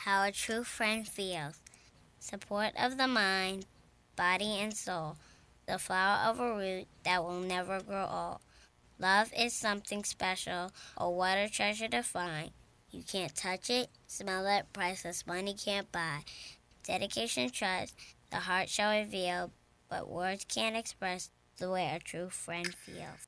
how a true friend feels. Support of the mind, body, and soul. The flower of a root that will never grow old. Love is something special. Oh, what a treasure to find. You can't touch it, smell it, priceless money can't buy. Dedication, trust, the heart shall reveal, but words can't express the way a true friend feels.